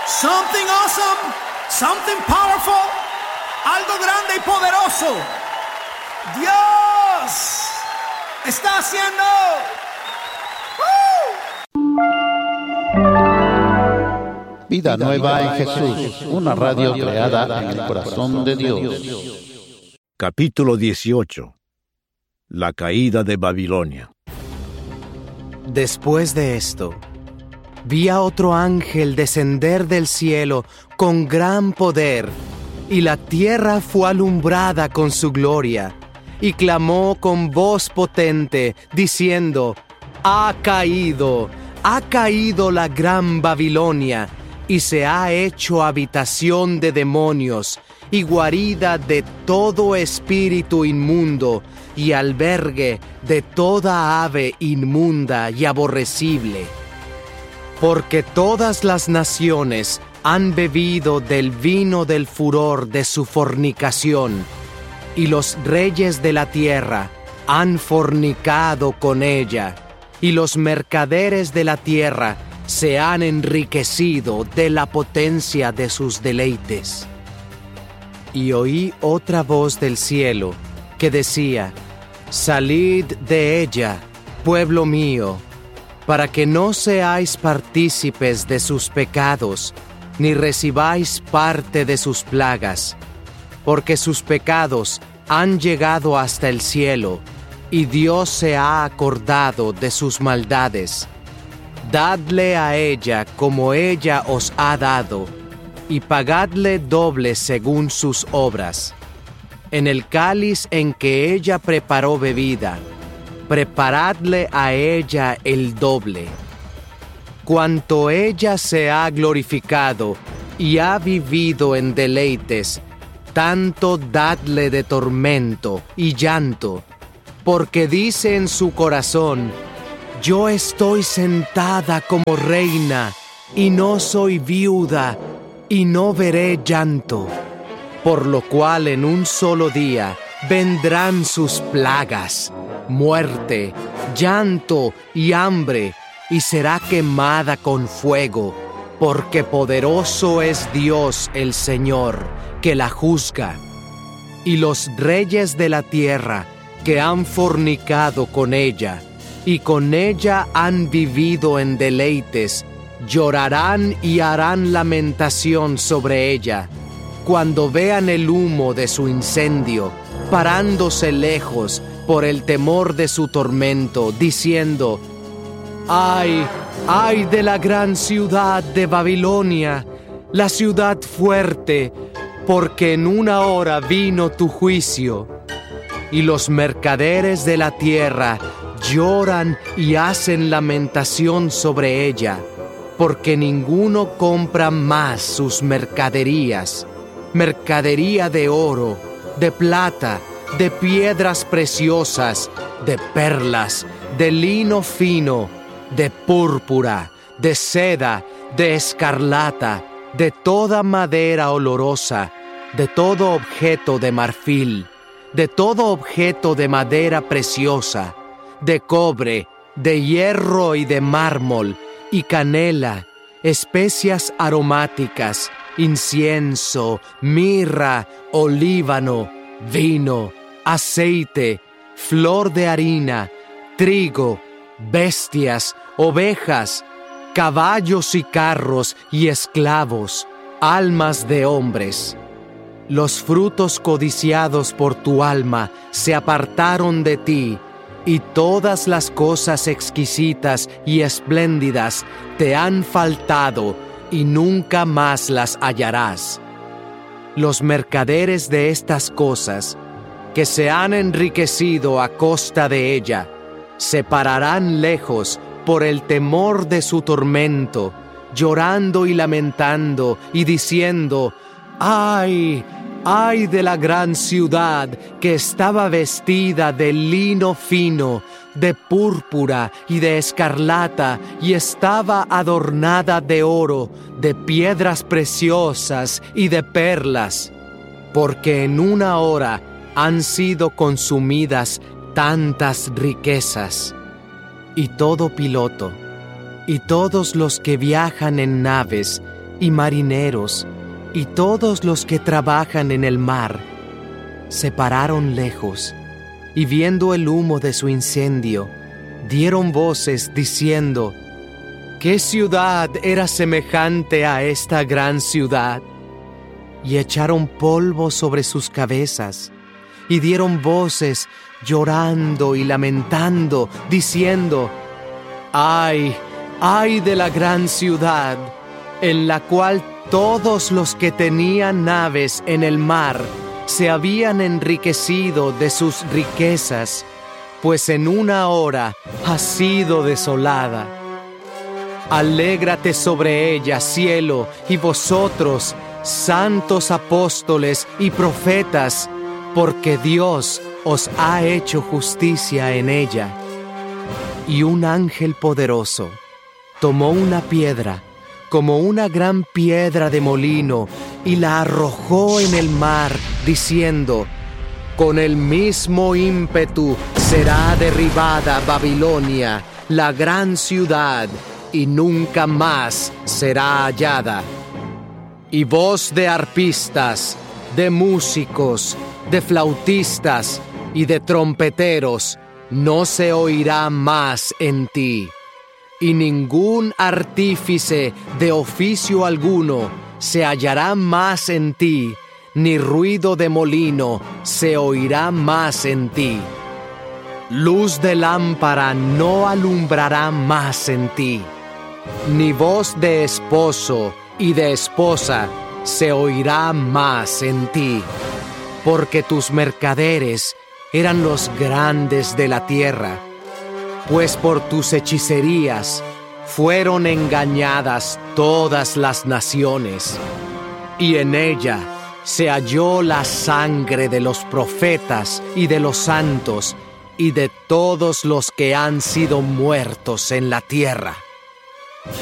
Something awesome, something powerful, algo grande y poderoso. Dios está haciendo. Vida Nueva en Jesús, una radio creada en el corazón de Dios. Capítulo 18. La caída de Babilonia. Después de esto, vi a otro ángel descender del cielo con gran poder, y la tierra fue alumbrada con su gloria, y clamó con voz potente, diciendo: ha caído la gran Babilonia, y se ha hecho habitación de demonios, y guarida de todo espíritu inmundo, y albergue de toda ave inmunda y aborrecible. Porque todas las naciones han bebido del vino del furor de su fornicación, y los reyes de la tierra han fornicado con ella, y los mercaderes de la tierra se han enriquecido de la potencia de sus deleites. Y oí otra voz del cielo que decía: salid de ella, pueblo mío, para que no seáis partícipes de sus pecados, ni recibáis parte de sus plagas, porque sus pecados han llegado hasta el cielo, y Dios se ha acordado de sus maldades. Dadle a ella como ella os ha dado, y pagadle doble según sus obras. En el cáliz en que ella preparó bebida, preparadle a ella el doble. Cuanto ella se ha glorificado y ha vivido en deleites, tanto dadle de tormento y llanto, porque dice en su corazón: yo estoy sentada como reina, y no soy viuda, y no veré llanto. Por lo cual en un solo día vendrán sus plagas, muerte, llanto y hambre, y será quemada con fuego, porque poderoso es Dios el Señor, que la juzga. Y los reyes de la tierra que han fornicado con ella, y con ella han vivido en deleites, llorarán y harán lamentación sobre ella, cuando vean el humo de su incendio, parándose lejos por el temor de su tormento, diciendo: ¡ay, ay de la gran ciudad de Babilonia, la ciudad fuerte, porque en una hora vino tu juicio! Y los mercaderes de la tierra lloran y hacen lamentación sobre ella, porque ninguno compra más sus mercaderías, mercadería de oro, de plata, de piedras preciosas, de perlas, de lino fino, de púrpura, de seda, de escarlata, de toda madera olorosa, de todo objeto de marfil, de todo objeto de madera preciosa, de cobre, de hierro y de mármol, y canela, especias aromáticas, incienso, mirra, olíbano, vino, aceite, flor de harina, trigo, bestias, ovejas, caballos y carros y esclavos, almas de hombres. Los frutos codiciados por tu alma se apartaron de ti, y todas las cosas exquisitas y espléndidas te han faltado, y nunca más las hallarás. Los mercaderes de estas cosas, que se han enriquecido a costa de ella, se pararán lejos por el temor de su tormento, llorando y lamentando y diciendo: ¡ay, ay de la gran ciudad que estaba vestida de lino fino, de púrpura y de escarlata, y estaba adornada de oro, de piedras preciosas y de perlas! Porque en una hora han sido consumidas tantas riquezas. Y todo piloto, y todos los que viajan en naves, y marineros, y todos los que trabajan en el mar, se pararon lejos, y viendo el humo de su incendio, dieron voces diciendo: ¿qué ciudad era semejante a esta gran ciudad? Y echaron polvo sobre sus cabezas, y dieron voces llorando y lamentando, diciendo: ¡ay, ay de la gran ciudad, en la cual todos los que tenían naves en el mar se habían enriquecido de sus riquezas, pues en una hora ha sido desolada! Alégrate sobre ella, cielo, y vosotros, santos apóstoles y profetas, porque Dios os ha hecho justicia en ella. Y un ángel poderoso tomó una piedra, como una gran piedra de molino, y la arrojó en el mar, diciendo: con el mismo ímpetu será derribada Babilonia, la gran ciudad, y nunca más será hallada. Y voz de arpistas, de músicos, de flautistas y de trompeteros no se oirá más en ti. Y ningún artífice de oficio alguno se hallará más en ti, ni ruido de molino se oirá más en ti. Luz de lámpara no alumbrará más en ti, ni voz de esposo y de esposa se oirá más en ti, porque tus mercaderes eran los grandes de la tierra, pues por tus hechicerías fueron engañadas todas las naciones, y en ella se halló la sangre de los profetas y de los santos y de todos los que han sido muertos en la tierra.